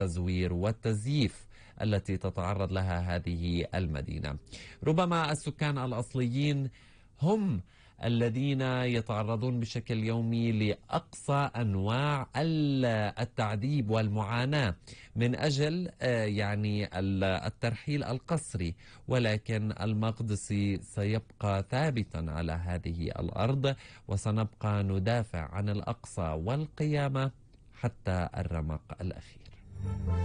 التزوير والتزييف التي تتعرض لها هذه المدينة. ربما السكان الأصليين هم الذين يتعرضون بشكل يومي لأقصى أنواع التعذيب والمعاناة من أجل الترحيل القسري، ولكن المقدسي سيبقى ثابتا على هذه الأرض، وسنبقى ندافع عن الأقصى والقيامة حتى الرمق الأخير.